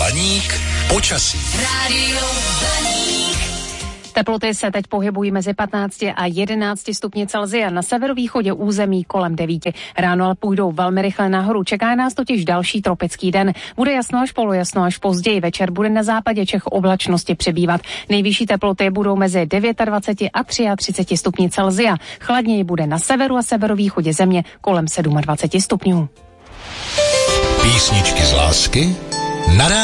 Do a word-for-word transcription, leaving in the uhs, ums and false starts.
Blaník počasí. Rádio Blaník. Teploty se teď pohybují mezi patnácti a jedenácti stupni Celsia, na severovýchodě území kolem devíti. Ráno ale půjdou velmi rychle nahoru, čeká nás totiž další tropický den. Bude jasno až polojasno, až později večer bude na západě Čech oblačnosti přibývat. Nejvyšší teploty budou mezi dvaceti devíti a třiceti třemi stupni Celsia. Chladněji bude na severu a severovýchodě země kolem dvaceti sedmi stupňů. Písničky z lásky na